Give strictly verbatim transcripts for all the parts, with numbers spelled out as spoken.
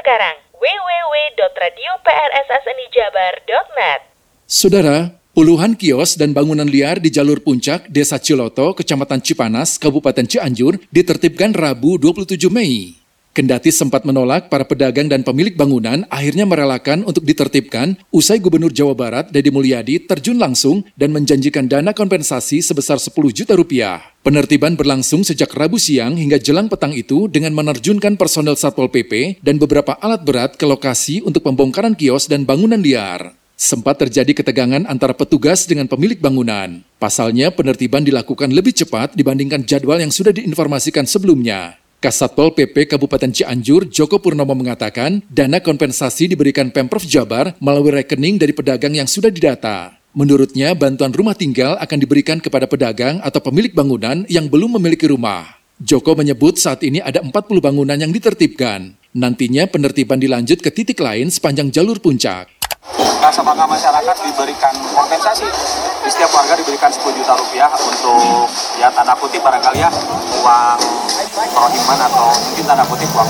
sekarang w w w dot radio p r s s n i jabar dot net. Saudara, puluhan kios dan bangunan liar di jalur puncak Desa Ciloto, Kecamatan Cipanas, Kabupaten Cianjur ditertibkan Rabu dua puluh tujuh Mei. Kendati sempat menolak, para pedagang dan pemilik bangunan akhirnya merelakan untuk ditertibkan usai Gubernur Jawa Barat Deddy Mulyadi terjun langsung dan menjanjikan dana kompensasi sebesar sepuluh juta rupiah. Penertiban berlangsung sejak Rabu siang hingga jelang petang itu dengan menerjunkan personel Satpol P P dan beberapa alat berat ke lokasi untuk pembongkaran kios dan bangunan liar. Sempat terjadi ketegangan antara petugas dengan pemilik bangunan. Pasalnya, penertiban dilakukan lebih cepat dibandingkan jadwal yang sudah diinformasikan sebelumnya. Kasatpol P P Kabupaten Cianjur, Joko Purnomo mengatakan, dana kompensasi diberikan Pemprov Jabar melalui rekening dari pedagang yang sudah didata. Menurutnya, bantuan rumah tinggal akan diberikan kepada pedagang atau pemilik bangunan yang belum memiliki rumah. Joko menyebut saat ini ada empat puluh bangunan yang ditertibkan. Nantinya penertiban dilanjut ke titik lain sepanjang jalur puncak. Rasa bangga masyarakat diberikan kompensasi. Di setiap warga diberikan sepuluh juta rupiah untuk ya tanda kutip barangkali ya uang prohiman atau mungkin tanda kutip uang.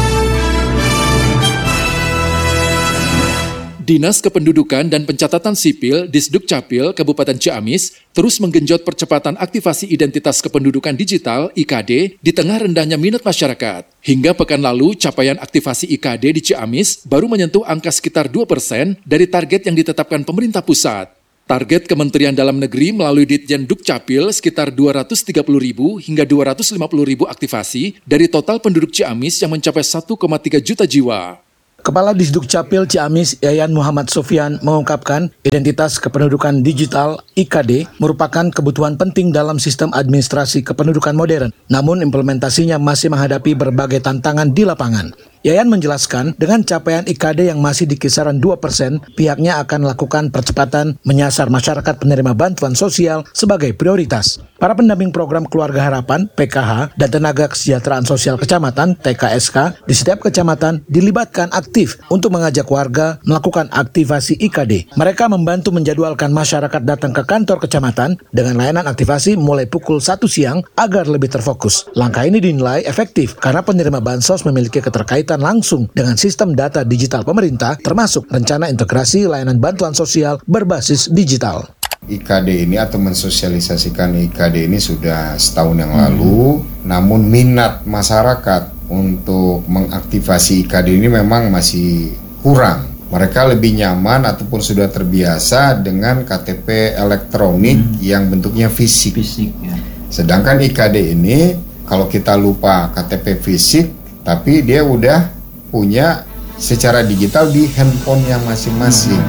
Dinas Kependudukan dan Pencatatan Sipil Disduk Capil Kabupaten Ciamis terus menggenjot percepatan aktivasi identitas kependudukan digital I K D di tengah rendahnya minat masyarakat. Hingga pekan lalu, capaian aktivasi I K D di Ciamis baru menyentuh angka sekitar dua persen dari target yang ditetapkan pemerintah pusat. Target Kementerian Dalam Negeri melalui Ditjen Dukcapil sekitar dua ratus tiga puluh ribu hingga dua ratus lima puluh ribu aktivasi dari total penduduk Ciamis yang mencapai satu koma tiga juta jiwa. Kepala Disduk Capil Ciamis Yayan Muhammad Sofyan mengungkapkan identitas kependudukan digital I K D merupakan kebutuhan penting dalam sistem administrasi kependudukan modern. Namun implementasinya masih menghadapi berbagai tantangan di lapangan. Yayan menjelaskan dengan capaian I K D yang masih di kisaran dua persen, pihaknya akan melakukan percepatan menyasar masyarakat penerima bantuan sosial sebagai prioritas. Para pendamping program Keluarga Harapan P K H dan Tenaga Kesejahteraan Sosial Kecamatan T K S K di setiap kecamatan dilibatkan aktif untuk mengajak warga melakukan aktivasi I K D. Mereka membantu menjadwalkan masyarakat datang ke kantor kecamatan dengan layanan aktivasi mulai pukul satu siang agar lebih terfokus. Langkah ini dinilai efektif karena penerima bansos memiliki keterkaitan langsung dengan sistem data digital pemerintah termasuk rencana integrasi layanan bantuan sosial berbasis digital. I K D ini atau mensosialisasikan I K D ini sudah setahun yang lalu, namun minat masyarakat untuk mengaktifasi I K D ini memang masih kurang. Mereka lebih nyaman ataupun sudah terbiasa dengan K T P elektronik hmm. yang bentuknya fisik. fisik ya. Sedangkan I K D ini kalau kita lupa K T P fisik, tapi dia udah punya secara digital di handphonenya masing-masing.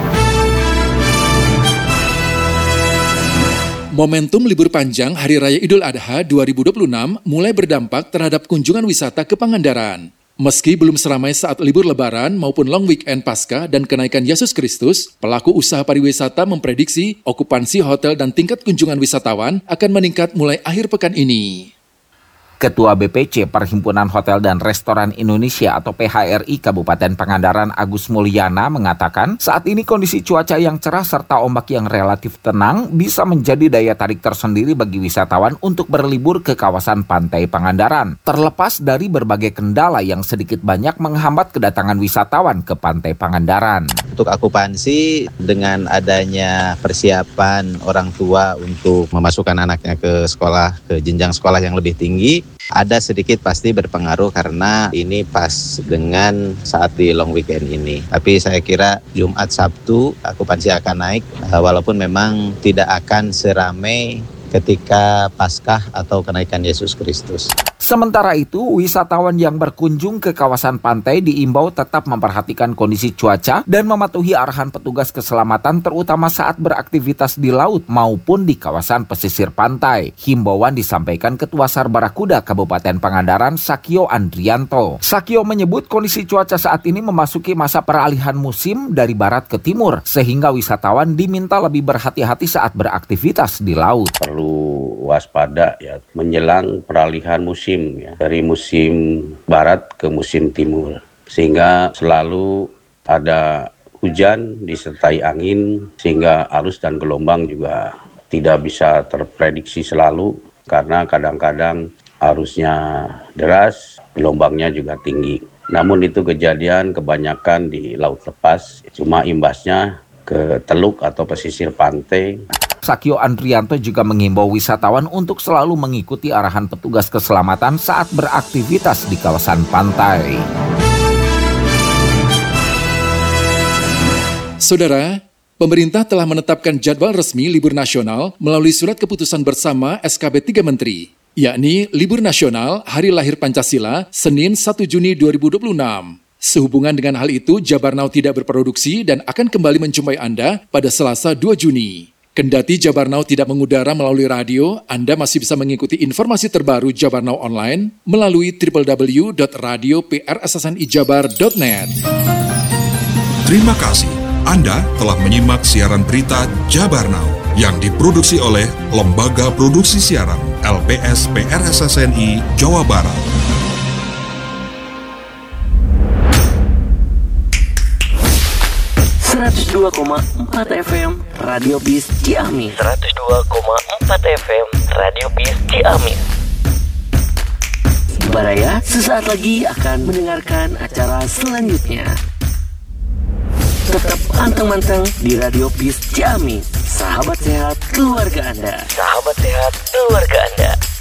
Momentum libur panjang Hari Raya Idul Adha dua ribu dua puluh enam mulai berdampak terhadap kunjungan wisata ke Pangandaran. Meski belum seramai saat libur Lebaran maupun long weekend Paskah dan kenaikan Yesus Kristus, pelaku usaha pariwisata memprediksi okupansi hotel dan tingkat kunjungan wisatawan akan meningkat mulai akhir pekan ini. Ketua B P C Perhimpunan Hotel dan Restoran Indonesia atau P H R I Kabupaten Pangandaran Agus Mulyana mengatakan saat ini kondisi cuaca yang cerah serta ombak yang relatif tenang bisa menjadi daya tarik tersendiri bagi wisatawan untuk berlibur ke kawasan pantai Pangandaran. Terlepas dari berbagai kendala yang sedikit banyak menghambat kedatangan wisatawan ke pantai Pangandaran. Untuk akupansi dengan adanya persiapan orang tua untuk memasukkan anaknya ke sekolah, ke jenjang sekolah yang lebih tinggi, ada sedikit pasti berpengaruh karena ini pas dengan saat di long weekend ini. Tapi saya kira Jumat Sabtu akupansi akan naik walaupun memang tidak akan seramai ketika Paskah atau kenaikan Yesus Kristus. Sementara itu, wisatawan yang berkunjung ke kawasan pantai diimbau tetap memperhatikan kondisi cuaca dan mematuhi arahan petugas keselamatan terutama saat beraktivitas di laut maupun di kawasan pesisir pantai. Himbauan disampaikan Ketua Sar Barakuda Kabupaten Pangandaran Sakio Andrianto. Sakio menyebut kondisi cuaca saat ini memasuki masa peralihan musim dari barat ke timur sehingga wisatawan diminta lebih berhati-hati saat beraktivitas di laut. Perlu waspada ya menjelang peralihan musim ya, dari musim barat ke musim timur, sehingga selalu ada hujan disertai angin sehingga arus dan gelombang juga tidak bisa terprediksi selalu karena kadang-kadang arusnya deras, gelombangnya juga tinggi. Namun itu kejadian kebanyakan di laut lepas, cuma imbasnya ke teluk atau pesisir pantai. Sakio Andrianto juga mengimbau wisatawan untuk selalu mengikuti arahan petugas keselamatan saat beraktivitas di kawasan pantai. Saudara, pemerintah telah menetapkan jadwal resmi libur nasional melalui surat keputusan bersama S K B tiga Menteri, yakni libur nasional Hari Lahir Pancasila Senin satu Juni dua ribu dua puluh enam. Sehubungan dengan hal itu, Jabarnau tidak berproduksi dan akan kembali menjumpai Anda pada Selasa dua Juni. Kendati Jabarnau tidak mengudara melalui radio, Anda masih bisa mengikuti informasi terbaru Jabarnau online melalui w w w dot radio p r s s n i jabar dot net. Terima kasih. Anda telah menyimak siaran berita Jabarnau yang diproduksi oleh Lembaga Produksi Siaran L P S P R S S N I Jawa Barat. seratus dua koma empat F M Radio Bis Ciamis. seratus dua koma empat F M Radio Bis Ciamis. Baraya sesaat lagi akan mendengarkan acara selanjutnya. Tetap pantang-mantang di Radio Bis Ciamis. Sahabat sehat keluarga Anda. Sahabat sehat keluarga Anda.